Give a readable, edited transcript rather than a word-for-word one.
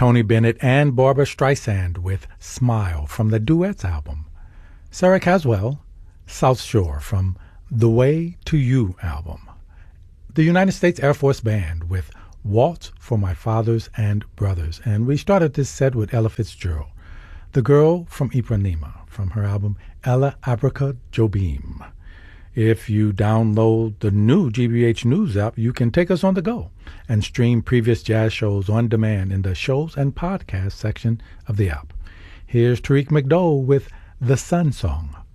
Tony Bennett and Barbra Streisand with Smile from the Duets album. Sarah Caswell, South Shore from The Way to You album. The United States Air Force Band with Waltz for My Fathers and Brothers. And we started this set with Ella Fitzgerald, The Girl from Ipanema, from her album Ella Abraca Jobim. If you download the new GBH News app, you can take us on the go and stream previous jazz shows on demand in the shows and podcast section of the app. Here's Tariq McDowell with The Sun Song.